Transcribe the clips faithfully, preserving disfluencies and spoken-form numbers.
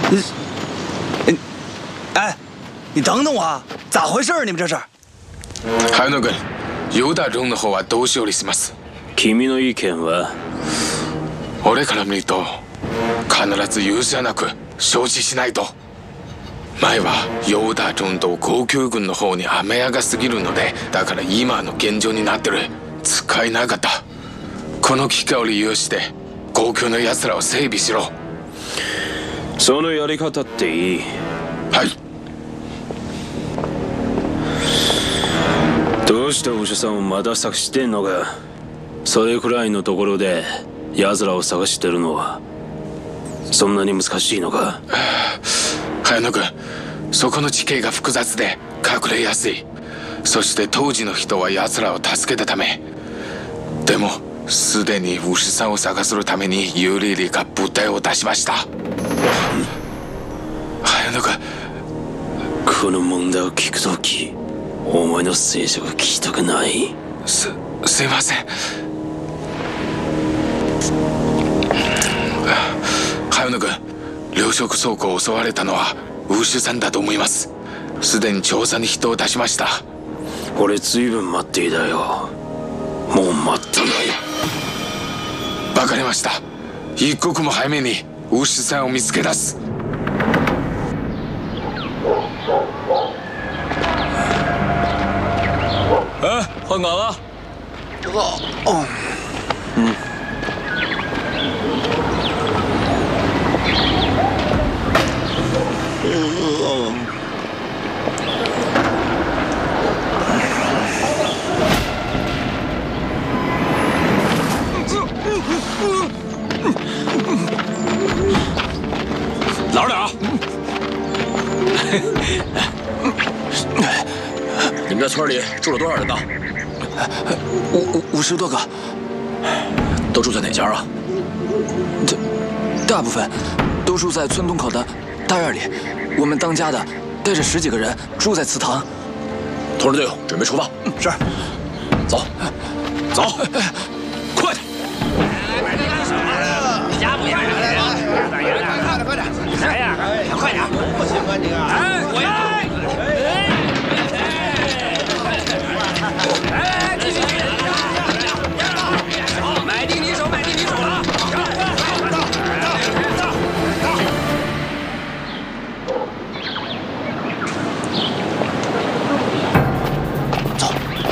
你，你，哎，你等等我啊！咋回事？你们这是？ 早野君、ヨダロンの方はどう処理します？ 君の意見は？ 俺から見ると必ず容赦なく承知しないと。前はヨーダロンと高級軍の方に雨屋が過ぎるので、だから今の現状になってる。使えなかった。この機会を利用して高級の奴らを整備しろ。 そのやり方っていい。 はい。 どうしてお医者さんをまだ探してんのか。それくらいのところで奴らを探してるのはそんなに難しいのか。 早野君、そこの地形が複雑で隠れやすい。そして当時の人は奴らを助けたため。でもすでに牛さんを探すためにユリリが部隊を出しました。早野君、 この問題を聞くときお前の聖書が聞きたくない。 す、すいません。早野君、糧食倉庫を襲われたのはウーシュさんだと思います。すでに調査に人を出しました。 俺ずいぶん待っていたよ。もう待ったない。 わかりました。一刻も早めにウーシュさんを見つけ出す。 哎，换岗了。哦哦，嗯。 老实点啊！你们在村里住了多少人呢？ 五五五十多个。 都住在哪家啊？ 这大部分都住在村东口的大院里。我们当家的带着十几个人住在祠堂。 通知队伍，准备出发。 嗯，是。 走，走，快点！ 你家不压人？快点，快点，快点！谁呀？快点！不行啊你啊！哎，我要！哎，继续继续！好，买地离手，买地离手了！ 走。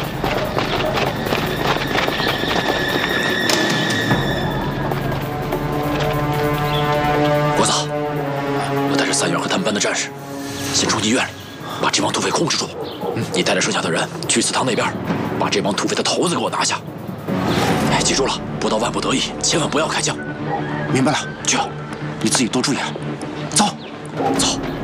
国子，我带着三元和他们班的战士，先冲医院里，把这帮土匪控制住。嗯，你带着剩下的人去祠堂那边，把这帮土匪的头子给我拿下。哎，记住了，不到万不得已，千万不要开枪。 明白了， 去， 你自己多注意啊。走， 走。